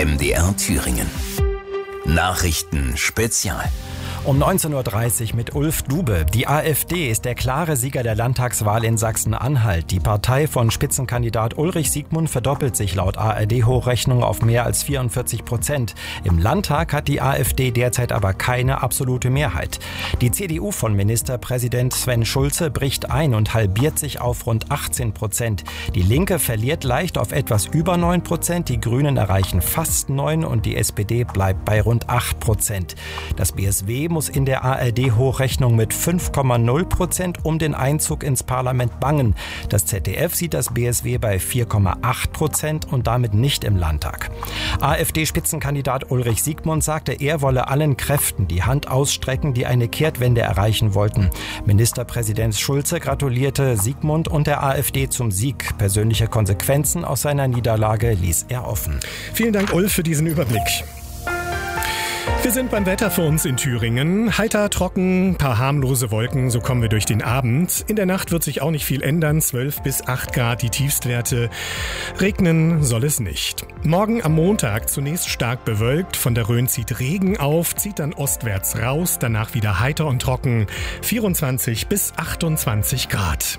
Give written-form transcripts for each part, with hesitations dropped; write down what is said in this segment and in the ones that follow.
MDR Thüringen. Nachrichten Spezial. Um 19.30 Uhr mit Ulf Dube. Die AfD ist der klare Sieger der Landtagswahl in Sachsen-Anhalt. Die Partei von Spitzenkandidat Ulrich Siegmund verdoppelt sich laut ARD-Hochrechnung auf mehr als 44%. Im Landtag hat die AfD derzeit aber keine absolute Mehrheit. Die CDU von Ministerpräsident Sven Schulze bricht ein und halbiert sich auf rund 18%. Die Linke verliert leicht auf etwas über 9%, die Grünen erreichen fast 9% und die SPD bleibt bei rund 8%. Das BSW muss in der ARD-Hochrechnung mit 5,0% um den Einzug ins Parlament bangen. Das ZDF sieht das BSW bei 4,8% und damit nicht im Landtag. AfD-Spitzenkandidat Ulrich Siegmund sagte, er wolle allen Kräften die Hand ausstrecken, die eine Kehrtwende erreichen wollten. Ministerpräsident Schulze gratulierte Siegmund und der AfD zum Sieg. Persönliche Konsequenzen aus seiner Niederlage ließ er offen. Vielen Dank, Ulf, für diesen Überblick. Wir sind beim Wetter für uns in Thüringen. Heiter, trocken, paar harmlose Wolken, so kommen wir durch den Abend. In der Nacht wird sich auch nicht viel ändern, 12 bis 8 Grad die Tiefstwerte. Regnen soll es nicht. Morgen am Montag zunächst stark bewölkt, von der Rhön zieht Regen auf, zieht dann ostwärts raus, danach wieder heiter und trocken, 24 bis 28 Grad.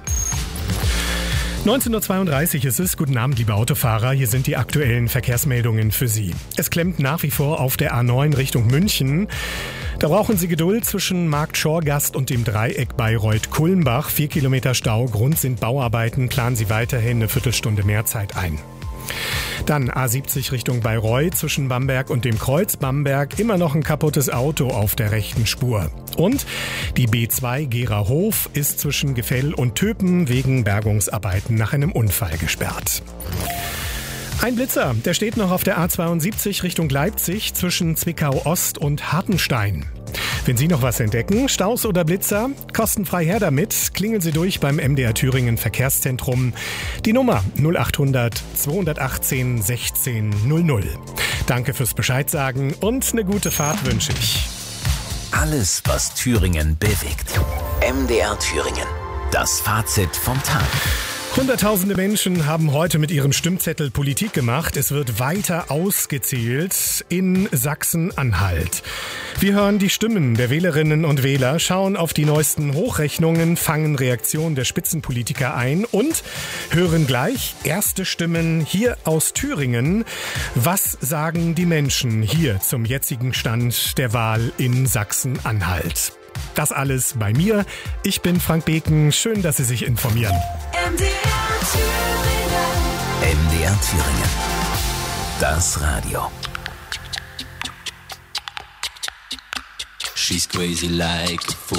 19.32 Uhr ist es. Guten Abend, liebe Autofahrer. Hier sind die aktuellen Verkehrsmeldungen für Sie. Es klemmt nach wie vor auf der A9 Richtung München. Da brauchen Sie Geduld zwischen Markt Schorgast und dem Dreieck Bayreuth-Kulmbach. 4 Kilometer Stau. Grund sind Bauarbeiten. Planen Sie weiterhin eine Viertelstunde mehr Zeit ein. Dann A70 Richtung Bayreuth zwischen Bamberg und dem Kreuz Bamberg. Immer noch ein kaputtes Auto auf der rechten Spur. Und die B2 Gerahof ist zwischen Gefell und Töpen wegen Bergungsarbeiten nach einem Unfall gesperrt. Ein Blitzer, der steht noch auf der A72 Richtung Leipzig zwischen Zwickau-Ost und Hartenstein. Wenn Sie noch was entdecken, Staus oder Blitzer, kostenfrei her damit. Klingeln Sie durch beim MDR Thüringen Verkehrszentrum. Die Nummer 0800 218 16 00. Danke fürs Bescheid sagen und eine gute Fahrt wünsche ich. Alles, was Thüringen bewegt. MDR Thüringen. Das Fazit vom Tag. Hunderttausende Menschen haben heute mit ihrem Stimmzettel Politik gemacht. Es wird weiter ausgezählt in Sachsen-Anhalt. Wir hören die Stimmen der Wählerinnen und Wähler, schauen auf die neuesten Hochrechnungen, fangen Reaktionen der Spitzenpolitiker ein und hören gleich erste Stimmen hier aus Thüringen. Was sagen die Menschen hier zum jetzigen Stand der Wahl in Sachsen-Anhalt? Das alles bei mir. Ich bin Frank Beken. Schön, dass Sie sich informieren. MDR Thüringen. Das Radio. She's crazy like a fool.